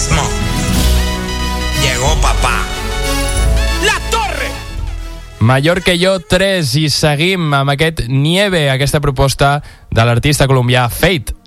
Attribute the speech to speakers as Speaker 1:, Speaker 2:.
Speaker 1: mismo. Llegó papá. La Torre!
Speaker 2: Mayor que jo 3 i seguim amb aquest Nieve, aquesta proposta de l'artista colombià Fate.